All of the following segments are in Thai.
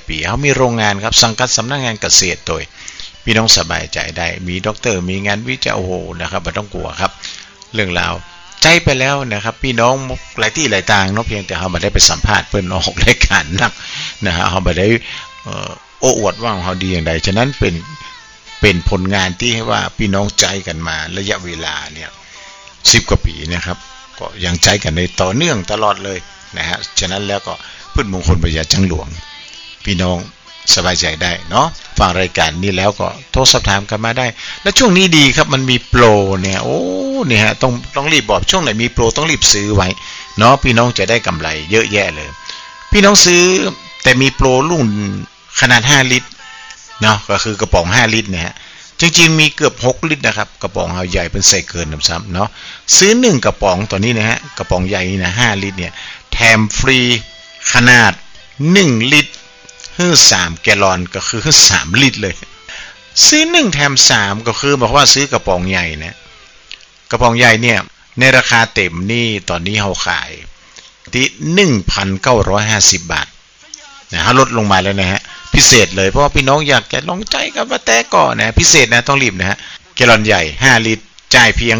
ปีเขามีโรงงานครับสังกัดสำนักงานเกษตรโดยพี่น้องสบายใจได้มีด็อกเตอร์มีงานวิจัยโอ้โหนะครับไม่ต้องกลัวครับเรื่องราวใจไปแล้วนะครับพี่น้องหลายที่หลายทางเนาะเพียงแต่เขาไม่ได้ไปสัมภาษณ์เพิ่นออกรายการนักนะฮะเขาไม่ได้โอ้อวดว่าเขาดีอย่างใดฉะนั้นเป็นผลงานที่ให้ว่าพี่น้องใจกันมาระยะเวลาเนี่ย10 กว่าปีนะครับก็ยังใจกันในต่อเนื่องตลอดเลยนะฮะฉะนั้นแล้วก็พืชมงคลพญาจังหลวงพี่น้องสบายใจได้เนาะฟังรายการนี้แล้วก็โทรสอบถามกันมาได้และช่วงนี้ดีครับมันมีโปรเนี่ยโอ้เนี่ยฮะต้องรีบบอกช่วงไหนมีโปรต้องรีบซื้อไว้เนาะพี่น้องจะได้กำไรเยอะแยะเลยพี่น้องซื้อแต่มีโปรรุ่นขนาด5 ลิตรเนาะก็คือกระป๋อง5 ลิตรเนี่ยฮะจริงๆมีเกือบ6 ลิตรนะครับกระป๋องเอาใหญ่เป็นใส่เกินซ้ำเนาะซื้อ1 กระป๋องตัวนี้นะฮะกระป๋องใหญ่นี่นะ5 ลิตรเนี่ยแถมฟรีขนาด1 ลิตร3 แกลลอนก็คือ3 ลิตรเลยซื้อ1แถม3ก็คือบอกว่าซื้อกระป๋องใหญ่นะกระป๋องใหญ่เนี่ยในราคาเต็มนี่ตอนนี้เขาขายที่ 1,950 บาทนะฮะลดลงมาแล้วนะฮะพิเศษเลยเพราะว่าพี่น้องอยากจะลองใจกับว่าแต่ก่อนนะพิเศษนะต้องรีบนะฮะแกลลอนใหญ่5 ลิตรจ่ายเพียง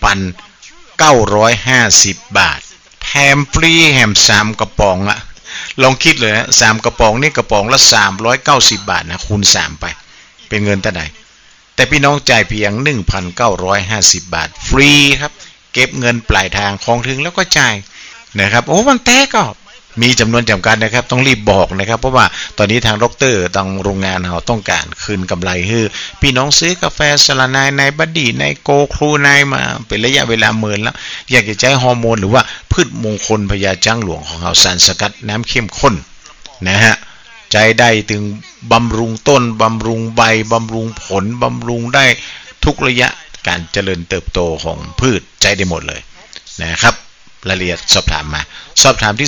1,950 บาทแถมฟรีแถม3 กระป๋องอะลองคิดเลยนะ3 กระป๋องนี่กระป๋องละ390 บาทนะคูณ3ไปเป็นเงินเท่าไหร่แต่พี่น้องจ่ายเพียง 1,950 บาทฟรีครับเก็บเงินปลายทางของถึงแล้วก็จ่ายนะครับโอ้มันแต่ก็มีจำนวนจำกัดนะครับต้องรีบบอกนะครับเพราะว่าตอนนี้ทางดร.ทางโรงงานเขาต้องการคืนกำไรให้พี่น้องซื้อกาแฟสละนายในบัดดี้ในโกครูในมาเป็นระยะเวลาหมื่นแล้วอยากจะใช้ฮอร์โมนหรือว่าพืชมงคลพญาจังหลวงของเขาสารสกัดน้ำเข้มข้นนะฮะใจได้ถึงบำรุงต้นบำรุงใบบำรุงผลบำรุงได้ทุกระยะการเจริญเติบโตของพืชใจได้หมดเลยนะครับรายละเอียดสอบถามมาสอบถามที่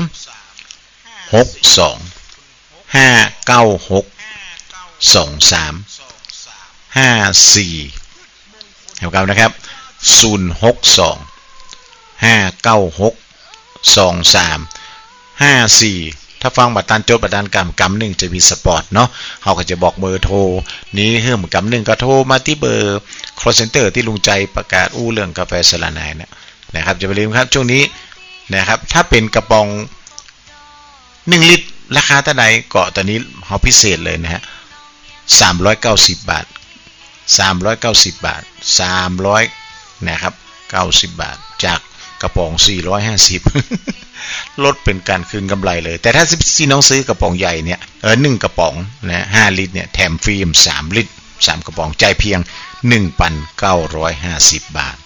062-596-2354นะครับ062-596-2354ถ้าฟังบัตรตันจดบัตรตันกำหนึ่งจะมีสปอร์ตเนาะเขาก็จะบอกเบอร์โทรนี้เฮื่มกำหนึ่งก็โทรมาที่เบอร์ call center ที่ลุงใจประกาศเรื่องกาแฟสละนายนะครับจะไปลืมครับช่วงนี้นะครับถ้าเป็นกระป๋อง1 ลิตรราคาเท่าไหร่ก็ตอนนี้เขาพิเศษเลยนะฮะ390 บาท390 บาท300นะครับ90 บาทจากกระป๋อง450ลดเป็นการคืนกำไรเลยแต่ถ้าพี่น้องซื้อกระป๋องใหญ่เนี่ย1 กระป๋องนะ5 ลิตรเนี่ยแถมฟรี3 ลิตร3 กระป๋องจ่ายเพียง 1,950 บาท